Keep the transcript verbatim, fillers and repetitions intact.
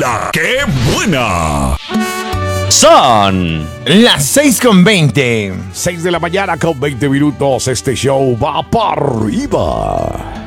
¡La que buena! Son las seis con veinte. seis de la mañana con veinte minutos. Este show va para arriba.